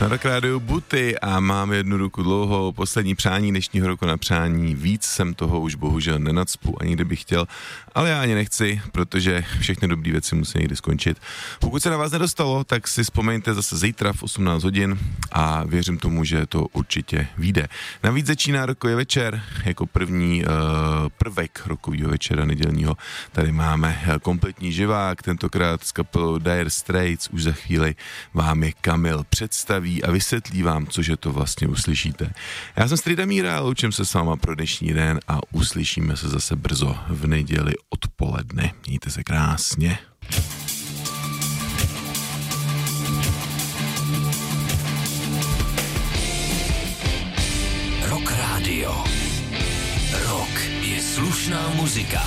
Na Rock Rádiu Buty a mám jednu ruku dlouho, poslední přání dnešního roku na přání, víc jsem toho už bohužel nenacpu, ani kdybych chtěl, ale já ani nechci, protože všechny dobré věci musí někdy skončit. Pokud se na vás nedostalo, tak si vzpomeňte zase zítra v 18 hodin a věřím tomu, že to určitě vyjde. Navíc začíná rokový večer, jako první prvek rokového večera nedělního. Tady máme kompletní živák, tentokrát s kapelou Dire Straits, už za chvíli vám je Kamil představí a vysvětlí vám, cože to vlastně uslyšíte. Já jsem Strida Míra, loučím se s váma pro dnešní den a uslyšíme se zase brzo v neděli odpoledne. Mějte se krásně. Rock Radio. Rock je slušná muzika.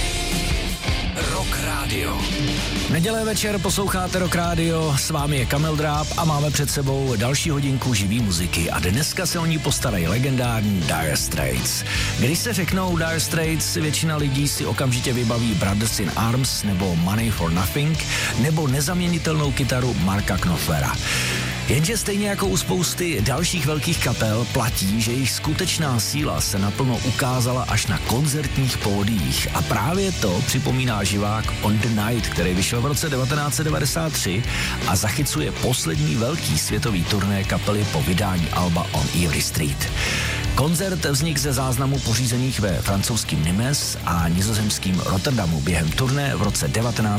Rock Radio. Neděle večer posloucháte Rock Radio, s vámi je Kamil Dráb a máme před sebou další hodinku živý muziky a dneska se o ní postarají legendární Dire Straits. Když se řeknou Dire Straits, většina lidí si okamžitě vybaví Brothers in Arms nebo Money for Nothing nebo nezaměnitelnou kytaru Marka Knopflera. Jenže stejně jako u spousty dalších velkých kapel platí, že jejich skutečná síla se naplno ukázala až na koncertních pódiích a právě to připomíná živák On the Night, který vyšel v roce 1993 a zachycuje poslední velký světový turné kapely po vydání alba On Erie Street. Koncert vznikl ze záznamů pořízených ve francouzském Nimes a nizozemském Rotterdamu během turné v roce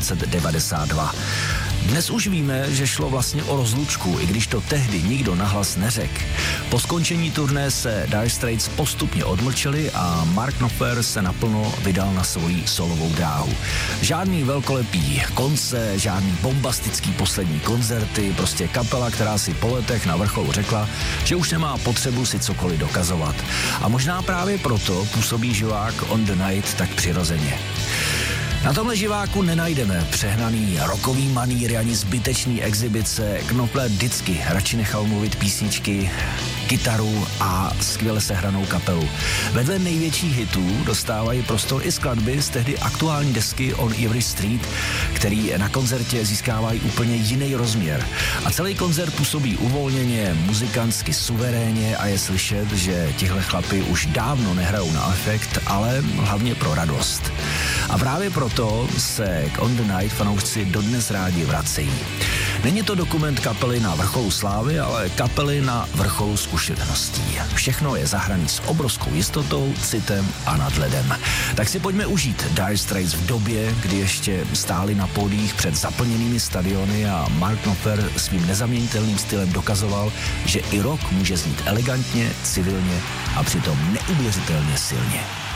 1992. Dnes už víme, že šlo vlastně o rozlučku, i když to tehdy nikdo nahlas neřekl. Po skončení turné se Dire Straits postupně odmlčeli a Mark Knopfler se naplno vydal na svoji solovou dráhu. Žádný velkolepý konce, žádný bombastický poslední koncerty, prostě kapela, která si po letech na vrcholu řekla, že už nemá potřebu si cokoliv dokazovat. A možná právě proto působí živák On the Night tak přirozeně. Na tomhle živáku nenajdeme přehnaný rockový maníry ani zbytečný exibice. Knopfler vždycky radši nechal mluvit písničky, kytaru a skvěle sehranou kapelu. Vedle největších hitů dostávají prostor i skladby z tehdy aktuální desky On Erie Street, který na koncertě získávají úplně jiný rozměr. A celý koncert působí uvolněně, muzikantsky suverénně a je slyšet, že tihle chlapi už dávno nehrajou na efekt, ale hlavně pro radost. A právě proto se k On the Night fanoušci dodnes rádi vracejí. Není to dokument kapely na vrcholu slávy, ale kapely na vrcholu zkušeností. Všechno je zahrané s obrovskou jistotou, citem a nadhledem. Tak si pojďme užít Dire Straits v době, kdy ještě stáli na pódiích před zaplněnými stadiony a Mark Knopfler svým nezaměnitelným stylem dokazoval, že i rock může znít elegantně, civilně a přitom neuvěřitelně silně.